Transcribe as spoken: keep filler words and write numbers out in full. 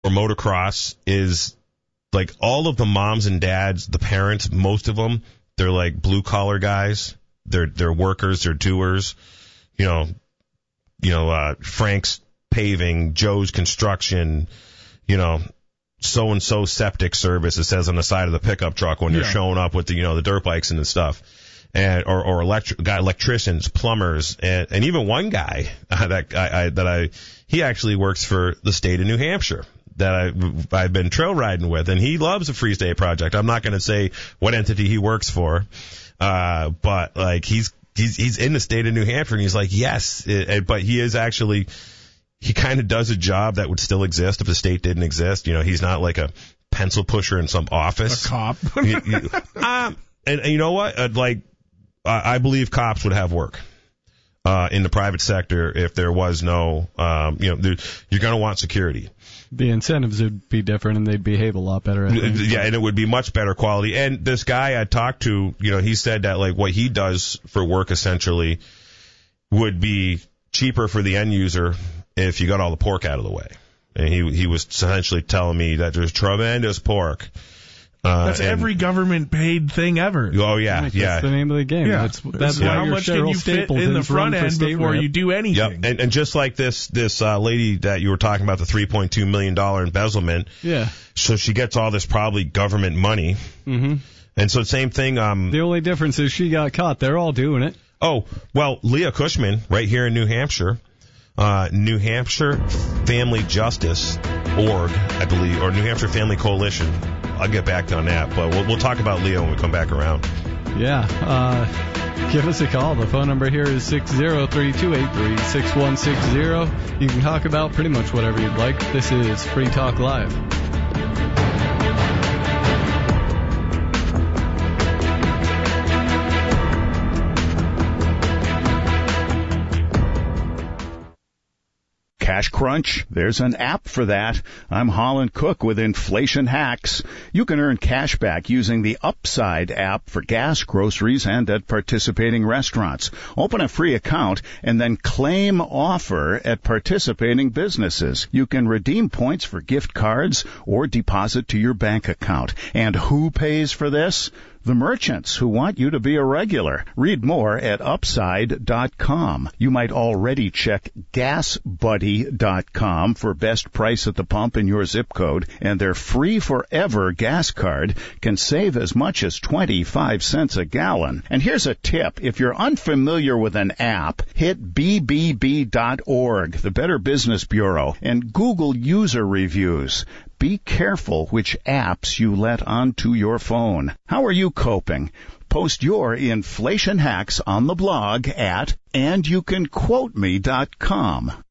or motocross is like all of the moms and dads, the parents, most of them, they're like blue collar guys. They're they're workers, they're doers. You know, you know, uh, Frank's paving, Joe's construction, you know, so and so septic service, it says on the side of the pickup truck when yeah. you're showing up with the, you know, the dirt bikes and the stuff. And, or, or electric, guy, electricians, plumbers, and, and even one guy, uh, that I, I, that I, he actually works for the state of New Hampshire that I, I've been trail riding with, and he loves the Free State Project. I'm not going to say what entity he works for, uh, but like he's, he's, he's in the state of New Hampshire, and he's like, yes, it, it, but he is actually, he kind of does a job that would still exist if the state didn't exist. You know, he's not like a pencil pusher in some office. A cop. you, you, um, and, and you know what? Uh, like, I believe cops would have work uh, in the private sector if there was no, um, you know, there, you're going to want security. The incentives would be different, and they'd behave a lot better. I think. Yeah, and it would be much better quality. And this guy I talked to, you know, he said that like what he does for work essentially would be cheaper for the end user if you got all the pork out of the way. And he he was essentially telling me that there's tremendous pork. Uh, that's and, every government-paid thing ever. Oh, yeah, that's yeah. That's the name of the game. Yeah. That's, that's yeah. why How your much can Cheryl you fit Stapletons in the front end before rep. you do anything? Yep. And, and just like this this uh, lady that you were talking about, the three point two million dollars embezzlement, yeah. so she gets all this probably government money. Mm-hmm. And so same thing. Um, the only difference is she got caught. They're all doing it. Oh, well, Leah Cushman, right here in New Hampshire, uh, New Hampshire Family Justice Org, I believe, or New Hampshire Family Coalition. I'll get back on that, but we'll, we'll talk about Leah when we come back around. Yeah, uh, give us a call. The phone number here is six zero three, two eight three, six one six zero. You can talk about pretty much whatever you'd like. This is Free Talk Live. Cash Crunch? There's an app for that. I'm Holland Cook with Inflation Hacks. You can earn cash back using the Upside app for gas, groceries, and at participating restaurants. Open a free account and then claim offer at participating businesses. You can redeem points for gift cards or deposit to your bank account. And who pays for this? The merchants who want you to be a regular. Read more at upside dot com. You might already check gas buddy dot com for best price at the pump in your zip code, and their free forever gas card can save as much as twenty-five cents a gallon. And here's a tip. If you're unfamiliar with an app, hit B B B dot org, the Better Business Bureau, and Google user reviews. Be careful which apps you let onto your phone. How are you coping? Post your inflation hacks on the blog at and you can quote me dot com.